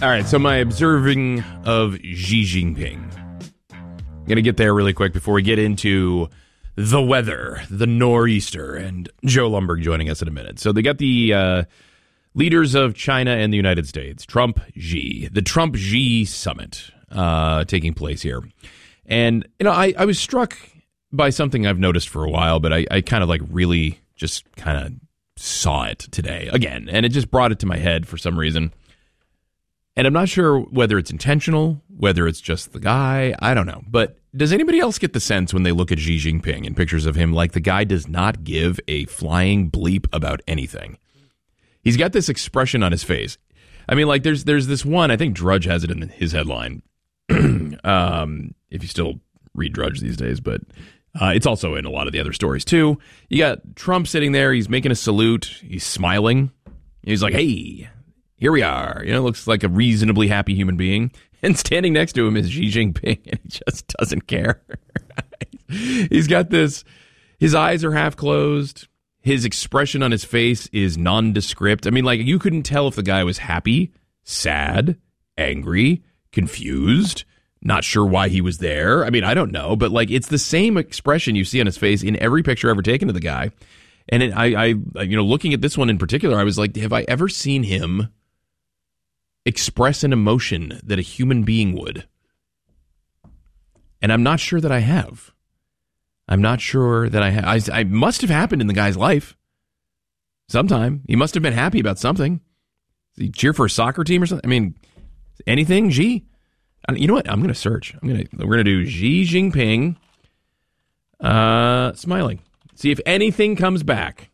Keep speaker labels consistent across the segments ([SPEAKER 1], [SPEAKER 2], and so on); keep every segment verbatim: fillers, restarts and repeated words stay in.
[SPEAKER 1] All right, so my observing of Xi Jinping. I'm going to get there really quick before we get into the weather, the nor'easter, and Joe Lumberg joining us in a minute. So they got the uh, leaders of China and the United States, Trump, Xi, the Trump-Xi summit uh, taking place here. And, you know, I, I was struck by something I've noticed for a while, but I, I kind of like really just kind of saw it today again. And it just brought it to my head for some reason. And I'm not sure whether it's intentional, whether it's just the guy. I don't know. But does anybody else get the sense when they look at Xi Jinping and pictures of him like the guy does not give a flying bleep about anything? He's got this expression on his face. I mean, like there's there's this one, I think Drudge has it in his headline. um, if you still read Drudge these days, but uh, it's also in a lot of the other stories too. You got Trump sitting there. He's making a salute. He's smiling. He's like, hey, here we are. You know, looks like a reasonably happy human being. And standing next to him is Xi Jinping, and he just doesn't care. He's got this, his eyes are half closed. His expression on his face is nondescript. I mean, like, you couldn't tell if the guy was happy, sad, angry, confused, not sure why he was there. I mean, I don't know, but, like, it's the same expression you see on his face in every picture ever taken of the guy. And it, I, I, you know, looking at this one in particular, I was like, have I ever seen him express an emotion that a human being would? And I'm not sure that I have. I'm not sure that I have. I, I must have happened in the guy's life sometime. He must have been happy about something. Did he cheer for a soccer team or something? I mean, anything, Xi? You know what? I'm going to search. I'm going to. We're going to do Xi Jinping uh, smiling. See if anything comes back.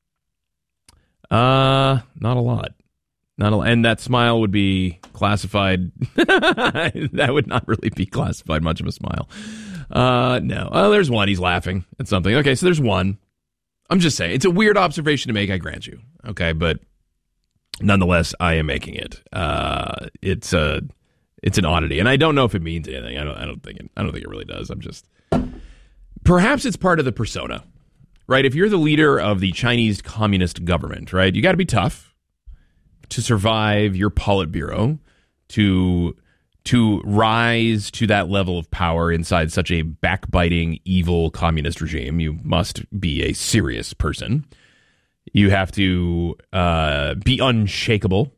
[SPEAKER 1] Uh, not a lot. Not a, and that smile would be classified. That would not really be classified much of a smile. Uh, no. Oh, there's one. He's laughing at something. Okay, so there's one. I'm just saying. It's a weird observation to make, I grant you. Okay, but nonetheless, I am making it. Uh, it's a, it's an oddity, and I don't know if it means anything. I don't. I don't think it. I don't think it really does. I'm just. Perhaps it's part of the persona, right? If you're the leader of the Chinese Communist government, right, you got to be tough to survive your Politburo, to to rise to that level of power inside such a backbiting, evil communist regime. You must be a serious person. You have to uh, be unshakable.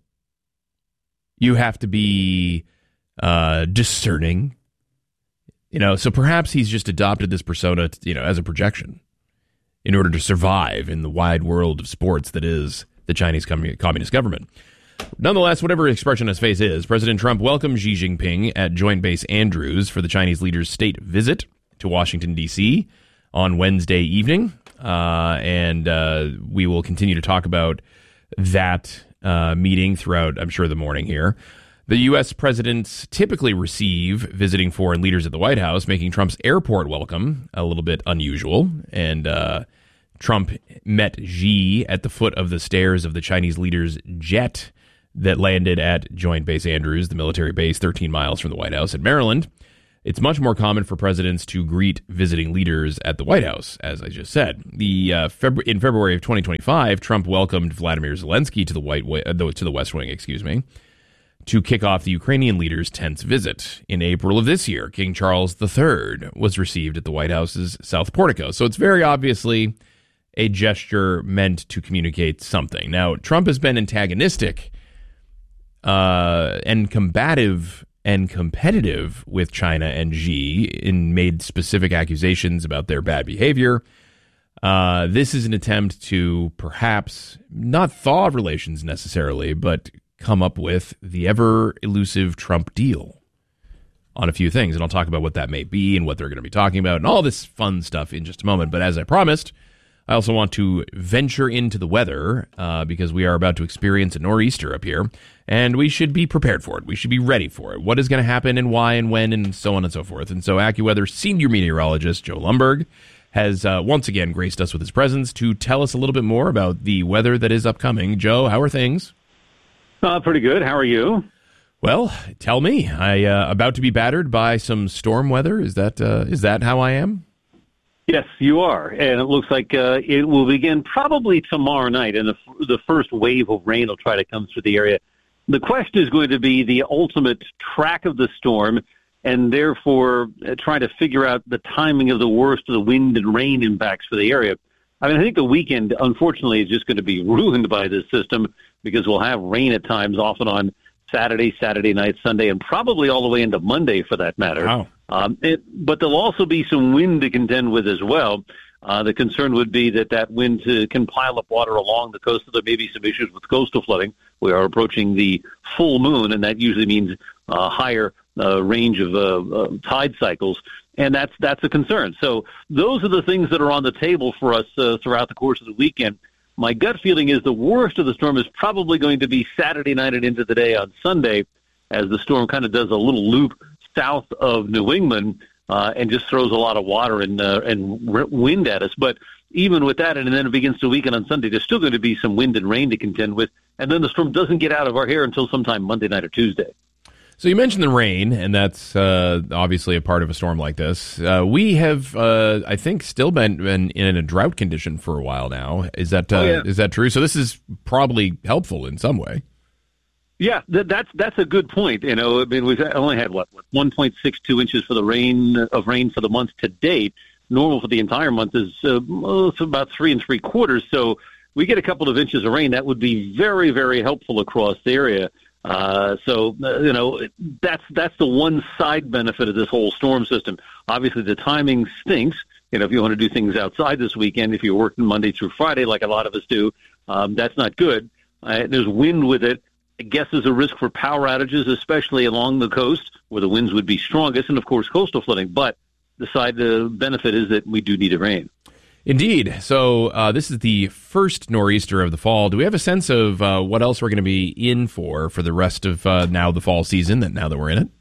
[SPEAKER 1] You have to be uh, discerning. You know, so perhaps he's just adopted this persona, you know, as a projection in order to survive in the wide world of sports that is the Chinese Communist government. Nonetheless, whatever expression on his face is, President Trump welcomed Xi Jinping at Joint Base Andrews for the Chinese leader's state visit to Washington, D C on Wednesday evening. Uh, and uh, we will continue to talk about that uh, meeting throughout, I'm sure, the morning here. The U S presidents typically receive visiting foreign leaders at the White House, making Trump's airport welcome a little bit unusual. And uh Trump met Xi at the foot of the stairs of the Chinese leader's jet that landed at Joint Base Andrews, the military base thirteen miles from the White House in Maryland. It's much more common for presidents to greet visiting leaders at the White House, as I just said. The uh, Febru- in February of twenty twenty-five, Trump welcomed Vladimir Zelensky to the White Wa- uh, to the West Wing, excuse me, to kick off the Ukrainian leader's tenth visit. In April of this year, King Charles the Third was received at the White House's South Portico. So it's very obviously a gesture meant to communicate something. Now, Trump has been antagonistic uh, and combative and competitive with China and Xi and made specific accusations about their bad behavior. Uh, this is an attempt to perhaps not thaw relations necessarily, but come up with the ever elusive Trump deal on a few things. And I'll talk about what that may be and what they're going to be talking about and all this fun stuff in just a moment. But as I promised, I also want to venture into the weather uh, because we are about to experience a nor'easter up here, and we should be prepared for it. We should be ready for it. What is going to happen and why and when and so on and so forth. And so AccuWeather senior meteorologist Joe Lumberg has uh, once again graced us with his presence to tell us a little bit more about the weather that is upcoming. Joe, how are things?
[SPEAKER 2] Uh, pretty good. How are you?
[SPEAKER 1] Well, tell me. I uh, about to be battered by some storm weather. Is that uh, is that how I am?
[SPEAKER 2] Yes, you are, and it looks like uh, it will begin probably tomorrow night, and the, the first wave of rain will try to come through the area The question is going to be the ultimate track of the storm, and therefore uh, trying to figure out the timing of the worst of the wind and rain impacts for the area. I mean, I think the weekend, unfortunately, is just going to be ruined by this system because we'll have rain at times, often on Saturday, Saturday night, Sunday, and probably all the way into Monday for that matter.
[SPEAKER 1] Wow.
[SPEAKER 2] Um, it, but there'll also be some wind to contend with as well. Uh, the concern would be that that wind uh, can pile up water along the coast, so there may be some issues with coastal flooding. We are approaching the full moon, and that usually means uh, higher uh, range of uh, uh, tide cycles, and that's that's a concern. So those are the things that are on the table for us uh, throughout the course of the weekend. My gut feeling is the worst of the storm is probably going to be Saturday night and into the day on Sunday, as the storm kind of does a little loop south of New England uh, and just throws a lot of water and, uh, and r- wind at us. But even with that, and then it begins to weaken on Sunday, there's still going to be some wind and rain to contend with, and then the storm doesn't get out of our hair until sometime Monday night or Tuesday.
[SPEAKER 1] So you mentioned the rain, and that's uh, obviously a part of a storm like this. Uh, we have, uh, I think, still been, been in a drought condition for a while now. Is that uh,
[SPEAKER 2] oh, yeah.
[SPEAKER 1] is that true? So this is probably helpful in some way.
[SPEAKER 2] Yeah, that, that's that's a good point. You know, I mean, we've only had what, what one point six two inches for the rain of rain for the month to date. Normal for the entire month is uh, well, it's about three and three quarters. So we get a couple of inches of rain. That would be very, very helpful across the area. Uh, so, uh, you know, that's that's the one side benefit of this whole storm system. Obviously, the timing stinks. You know, if you want to do things outside this weekend, if you're working Monday through Friday, like a lot of us do, um, that's not good. Uh, there's wind with it. I guess there's a risk for power outages, especially along the coast where the winds would be strongest, and, of course, coastal flooding. But the side uh, benefit is that we do need the rain.
[SPEAKER 1] Indeed. So uh, this is the first nor'easter of the fall. Do we have a sense of uh, what else we're going to be in for for the rest of uh, now the fall season, that now that we're in it?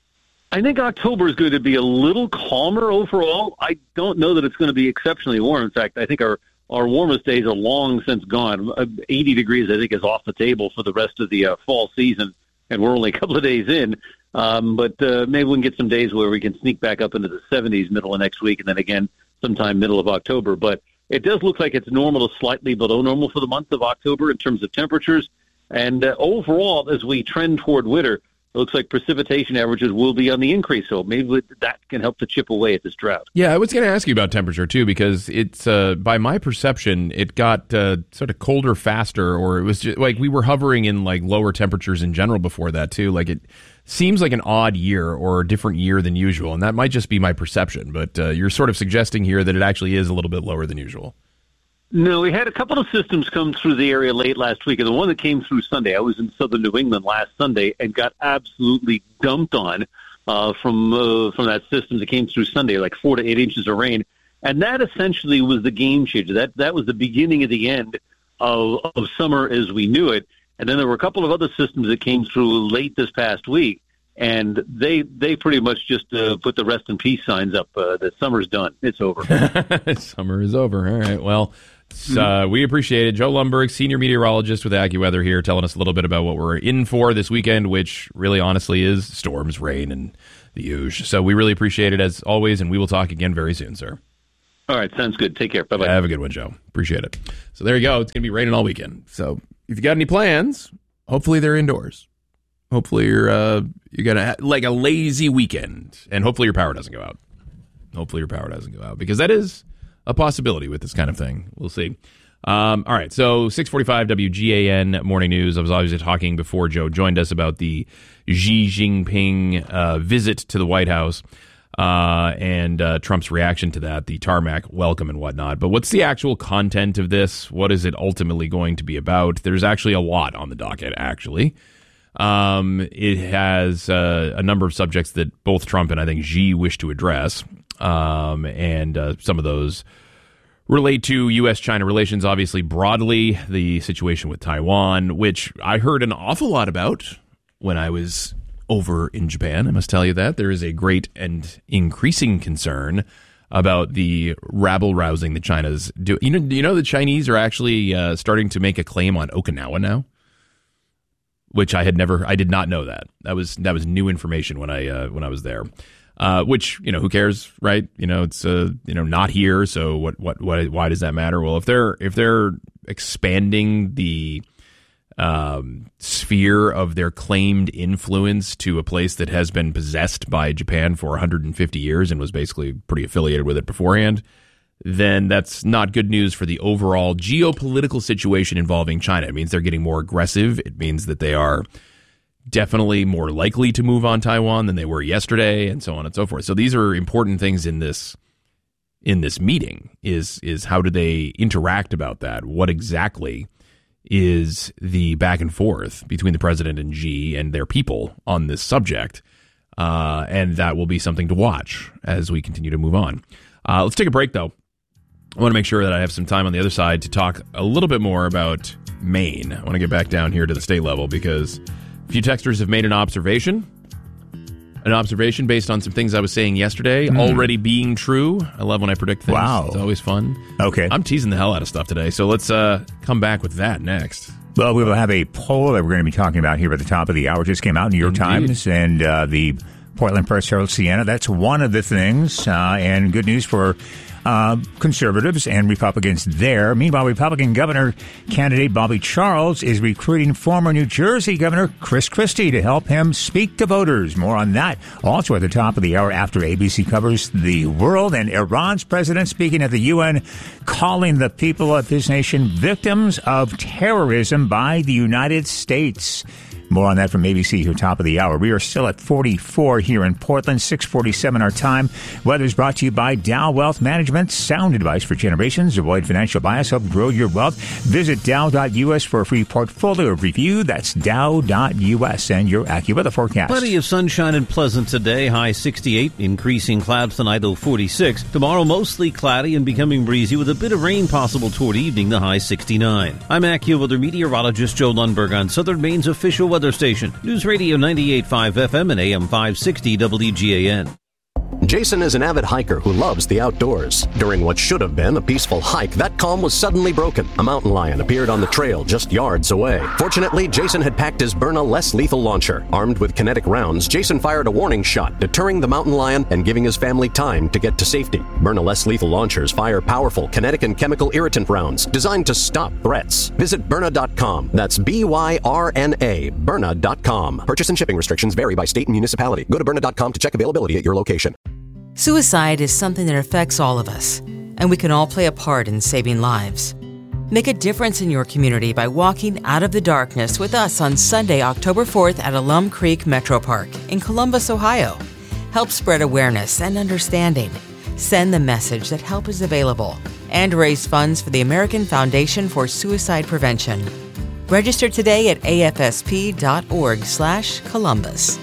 [SPEAKER 2] I think October is going to be a little calmer overall. I don't know that it's going to be exceptionally warm. In fact, I think our, our warmest days are long since gone. eighty degrees, I think, is off the table for the rest of the uh, fall season, and we're only a couple of days in. Um, but uh, maybe we can get some days where we can sneak back up into the seventies middle of next week, and then again sometime middle of October. But it does look like it's normal to slightly below normal for the month of October in terms of temperatures. And uh, overall, as we trend toward winter, it looks like precipitation averages will be on the increase. So maybe that can help to chip away at this drought.
[SPEAKER 1] Yeah, I was going to ask you about temperature, too, because it's, uh, by my perception, it got uh, sort of colder faster, or it was just like we were hovering in like lower temperatures in general before that, too. Like it seems like an odd year or a different year than usual, and that might just be my perception. But uh, you're sort of suggesting here that it actually is a little bit lower than usual.
[SPEAKER 2] No, we had a couple of systems come through the area late last week, and the one that came through Sunday, I was in southern New England last Sunday and got absolutely dumped on uh, from uh, from that system that came through Sunday, like four to eight inches of rain. And that essentially was the game changer. That that was the beginning of the end of, of summer as we knew it. And then there were a couple of other systems that came through late this past week, and they they pretty much just uh, put the rest in peace signs up uh, that summer's done. It's over.
[SPEAKER 1] Summer is over. All right. Well, uh, we appreciate it. Joe Lundberg, senior meteorologist with AccuWeather here, telling us a little bit about what we're in for this weekend, which really honestly is storms, rain, and the usual. So we really appreciate it as always, and we will talk again very soon, sir.
[SPEAKER 2] All right. Sounds good. Take care. Bye-bye.
[SPEAKER 1] Have a good one, Joe. Appreciate it. So there you go. It's going to be raining all weekend. So if you got any plans, hopefully they're indoors. Hopefully you're uh, you got a, like a lazy weekend, and hopefully your power doesn't go out. Hopefully your power doesn't go out, because that is a possibility with this kind of thing. We'll see. Um, all right, so six forty-five W G A N Morning News. I was obviously talking before Joe joined us about the Xi Jinping uh, visit to the White House uh, and uh, Trump's reaction to that, the tarmac welcome and whatnot. But what's the actual content of this? What is it ultimately going to be about? There's actually a lot on the docket, actually. Um, it has uh, a number of subjects that both Trump and I think Xi wish to address, um, and uh, some of those relate to U S China relations, obviously broadly, the situation with Taiwan, which I heard an awful lot about when I was over in Japan. I must tell you that. There is a great and increasing concern about the rabble-rousing that China's doing. You know, you know the Chinese are actually uh, starting to make a claim on Okinawa now? Which I had never, I did not know that. That was that was new information when I uh, when I was there. Uh, which, you know, who cares, right? You know, it's uh, you know not here, so what what what why does that matter? Well, if they're if they're expanding the um, sphere of their claimed influence to a place that has been possessed by Japan for one hundred fifty years and was basically pretty affiliated with it beforehand, then that's not good news for the overall geopolitical situation involving China. It means they're getting more aggressive. It means that they are definitely more likely to move on Taiwan than they were yesterday, and so on and so forth. So these are important things in this in this meeting. Is is how do they interact about that? What exactly is the back and forth between the president and Xi and their people on this subject? Uh, and that will be something to watch as we continue to move on. Uh, let's take a break, though. I want to make sure that I have some time on the other side to talk a little bit more about Maine. I want to get back down here to the state level because a few texters have made an observation, an observation based on some things I was saying yesterday mm. already being true. I love when I predict things.
[SPEAKER 3] Wow.
[SPEAKER 1] It's always fun.
[SPEAKER 3] Okay.
[SPEAKER 1] I'm teasing the hell out of stuff today, so let's uh, come back with that next.
[SPEAKER 3] Well, we will have a poll that we're going to be talking about here at the top of the hour. It just came out, New York Indeed. Times, and uh, the Portland Press Herald Siena. That's one of the things, uh, and good news for uh, conservatives and Republicans there. Meanwhile, Republican governor candidate Bobby Charles is recruiting former New Jersey Governor Chris Christie to help him speak to voters. More on that also at the top of the hour after A B C covers the world and Iran's president speaking at the U N, calling the people of his nation victims of terrorism by the United States. More on that from A B C here, top of the hour. We are still at forty-four here in Portland, six forty-seven our time. Weather's brought to you by Dow Wealth Management. Sound advice for generations. Avoid financial bias. Help grow your wealth. Visit Dow dot U S for a free portfolio review. That's Dow dot U S and your AccuWeather forecast.
[SPEAKER 4] Plenty of sunshine and pleasant today. High sixty-eight. Increasing clouds tonight, low forty-six. Tomorrow, mostly cloudy and becoming breezy with a bit of rain possible toward evening, the high sixty-nine. I'm AccuWeather meteorologist Joe Lundberg on Southern Maine's official weather station, News Radio ninety-eight point five F M and A M five sixty W G A N.
[SPEAKER 5] Jason is an avid hiker who loves the outdoors. During what should have been a peaceful hike, that calm was suddenly broken. A mountain lion appeared on the trail just yards away. Fortunately, Jason had packed his Byrna less lethal launcher. Armed with kinetic rounds, Jason fired a warning shot, deterring the mountain lion and giving his family time to get to safety. Byrna less lethal launchers fire powerful kinetic and chemical irritant rounds designed to stop threats. Visit Byrna dot com. That's B Y R N A, Byrna dot com. Purchase and shipping restrictions vary by state and municipality. Go to Byrna dot com to check availability at your location.
[SPEAKER 6] Suicide is something that affects all of us, and we can all play a part in saving lives. Make a difference in your community by walking out of the darkness with us on Sunday, October fourth at Alum Creek Metro Park in Columbus, Ohio. Help spread awareness and understanding. Send the message that help is available and raise funds for the American Foundation for Suicide Prevention. Register today at A F S P dot org slash Columbus.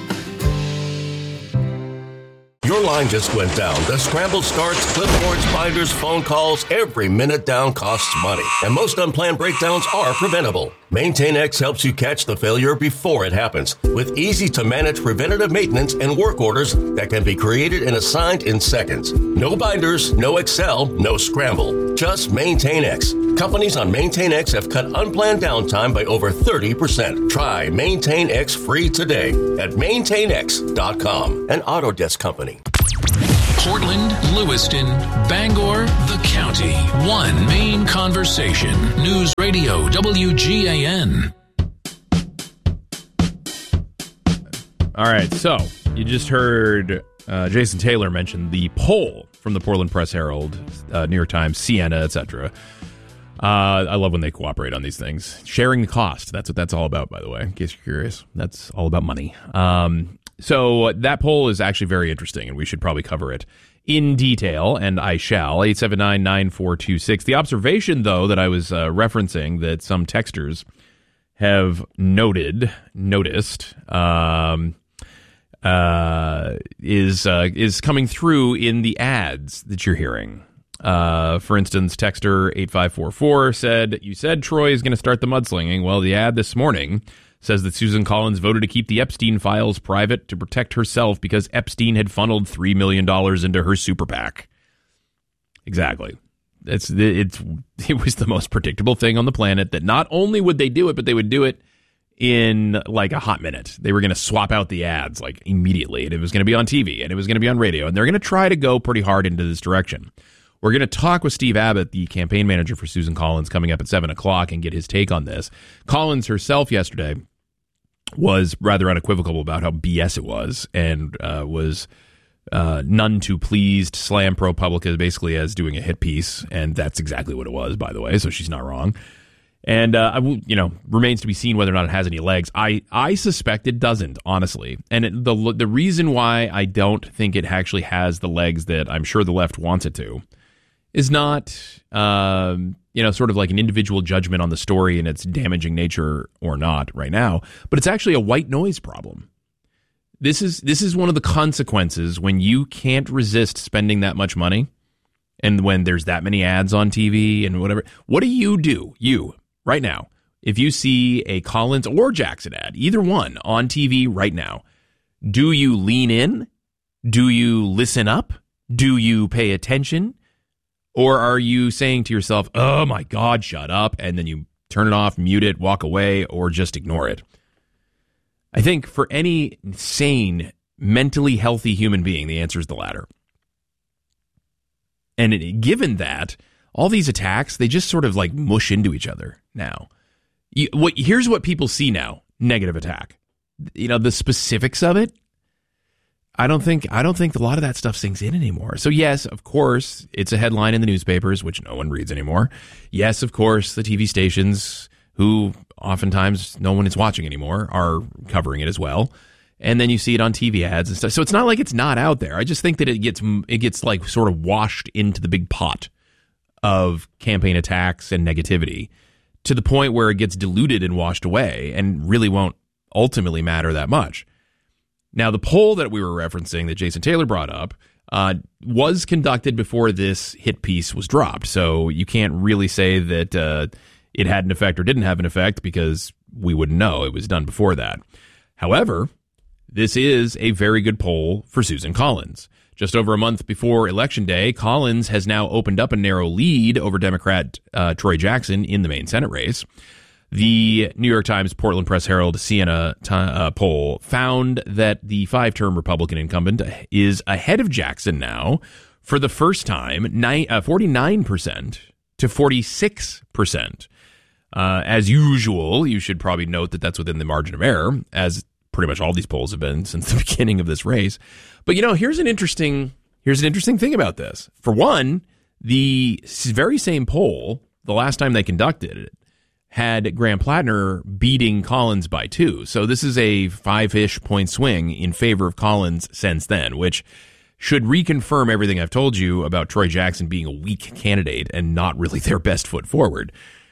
[SPEAKER 7] Your line just went down. The scramble starts, clipboards, binders, phone calls. Every minute down costs money. And most unplanned breakdowns are preventable. MaintainX helps you catch the failure before it happens with easy-to-manage preventative maintenance and work orders that can be created and assigned in seconds. No binders, no Excel, no scramble. Just MaintainX. Companies on MaintainX have cut unplanned downtime by over thirty percent. Try MaintainX free today at maintain x dot com, an Autodesk company.
[SPEAKER 8] Portland, Lewiston, Bangor, the county. One main conversation. News Radio W G A N.
[SPEAKER 1] All right, so you just heard uh, Jason Taylor mention the poll from the Portland Press Herald, uh, New York Times, Siena, et cetera. Uh, I love when they cooperate on these things. Sharing the cost. That's what that's all about, by the way, in case you're curious. That's all about money. Um, so that poll is actually very interesting, and we should probably cover it in detail, and I shall. eight seven nine, nine four two six. The observation, though, that I was uh, referencing that some texters have noted, noticed, um, uh, is uh, is coming through in the ads that you're hearing. Uh, for instance, texter eight five four four said, you said Troy is going to start the mudslinging. Well, the ad this morning says that Susan Collins voted to keep the Epstein files private to protect herself because Epstein had funneled three million dollars into her super PAC. Exactly. It's, it's, it was the most predictable thing on the planet that not only would they do it, but they would do it in like a hot minute. They were going to swap out the ads like immediately, and it was going to be on T V, and it was going to be on radio, and they're going to try to go pretty hard into this direction. We're going to talk with Steve Abbott, the campaign manager for Susan Collins, coming up at seven o'clock and get his take on this. Collins herself yesterday was rather unequivocal about how B S it was and uh, was uh, none too pleased, slam ProPublica basically as doing a hit piece, and that's exactly what it was, by the way, so she's not wrong. And, uh, you know, remains to be seen whether or not it has any legs. I, I suspect it doesn't, honestly. And it, the the reason why I don't think it actually has the legs that I'm sure the left wants it to is not, um, you know, sort of like an individual judgment on the story and its damaging nature or not right now, but it's actually a white noise problem. This is this is one of the consequences when you can't resist spending that much money and when there's that many ads on T V and whatever. What do you do, you, right now, if you see a Collins or Jackson ad, either one, on T V right now? Do you lean in? Do you listen up? Do you pay attention? Or are you saying to yourself, oh my God, shut up, and then you turn it off, mute it, walk away, or just ignore it? I think for any sane, mentally healthy human being, the answer is the latter. And it, given that, all these attacks, they just sort of like mush into each other now. You, what, here's what people see now, negative attack. You know, the specifics of it, I don't think I don't think a lot of that stuff sinks in anymore. So yes, of course, it's a headline in the newspapers, which no one reads anymore. Yes, of course, the T V stations, who oftentimes no one is watching anymore, are covering it as well. And then you see it on T V ads and stuff. So it's not like it's not out there. I just think that it gets it gets like sort of washed into the big pot of campaign attacks and negativity to the point where it gets diluted and washed away and really won't ultimately matter that much. Now, the poll that we were referencing that Jason Taylor brought up uh, was conducted before this hit piece was dropped. So you can't really say that uh, it had an effect or didn't have an effect because we wouldn't know. It was done before that. However, this is a very good poll for Susan Collins. Just over a month before Election Day, Collins has now opened up a narrow lead over Democrat uh, Troy Jackson in the main Senate race. The New York Times, Portland Press Herald, Siena uh, poll found that the five-term Republican incumbent is ahead of Jackson now for the first time, nine, uh, forty-nine percent to forty-six percent. Uh, as usual, you should probably note that that's within the margin of error, as pretty much all these polls have been since the beginning of this race. But, you know, here's an interesting here's an interesting thing about this. For one, the very same poll, the last time they conducted it, had Graham Plattner beating Collins by two. So this is a five-ish point swing in favor of Collins since then, which should reconfirm everything I've told you about Troy Jackson being a weak candidate and not really their best foot forward.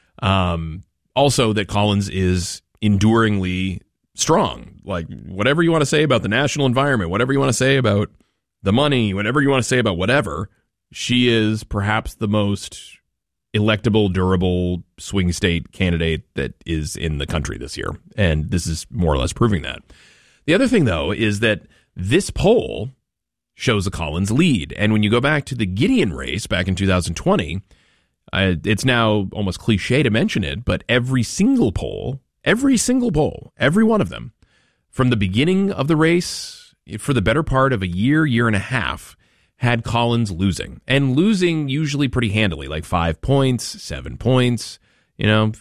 [SPEAKER 1] Um, also, that Collins is enduringly strong. Like, whatever you want to say about the national environment, whatever you want to say about the money, whatever you want to say about whatever, she is perhaps the most electable, durable swing state candidate that is in the country this year. And this is more or less proving that. The other thing, though, is that this poll shows a Collins lead. And when you go back to the Gideon race back in two thousand twenty, uh, it's now almost cliche to mention it, but every single poll, every single poll, every one of them, from the beginning of the race for the better part of a year, year and a half, had Collins losing, and losing usually pretty handily, like five points, seven points, you know,